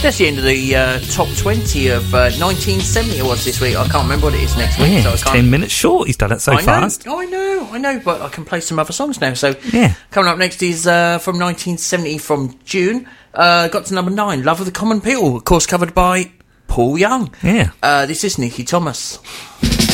That's the end of the top 20 of 1970 it was this week. I can't remember what it is next week. Yeah, So I it's can't... 10 minutes short. He's done it so fast. I know, but I can play some other songs now. So Yeah. coming up next is from 1970 from June. Got to number 9, Love of the Common People, of course covered by Paul Young. Yeah. This is Nicky Thomas.